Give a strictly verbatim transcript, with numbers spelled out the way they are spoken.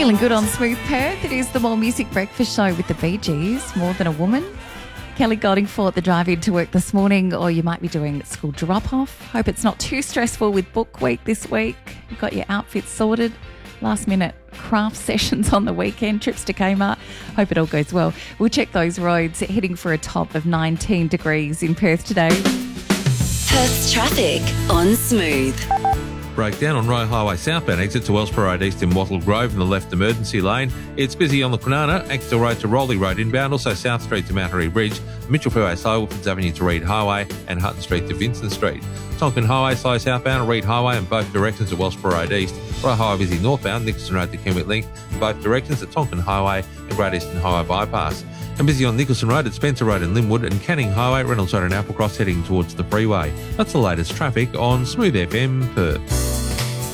Feeling good on Smooth Perth. It is the More Music Breakfast Show with the Bee Gees, More Than a Woman. Kelly Goldingford at the drive into work this morning, or you might be doing school drop-off. Hope it's not too stressful with book week this week. You've got your outfits sorted. Last minute craft sessions on the weekend, trips to Kmart. Hope it all goes well. We'll check those roads, heading for a top of nineteen degrees in Perth today. Perth's traffic on Smooth. Breakdown on Roe Highway southbound exit to Wells Parade East in Wattle Grove in the left emergency lane. It's busy on the Kwinana, Axtell Road to Rowley Road inbound, also South Street to Mount Harry Bridge, Mitchell Fairway slow, Wilfons Avenue to Reed Highway and Hutton Street to Vincent Street. Tonkin Highway slow southbound, Reed Highway in both directions at Wells Parade East. Roe Highway busy northbound, Nicholson Road to Kenwick Link in both directions at Tonkin Highway and Great Eastern Highway bypass. And busy on Nicholson Road at Spencer Road in Linwood and Canning Highway, Reynolds Road and Applecross heading towards the freeway. That's the latest traffic on Smooth F M Perth.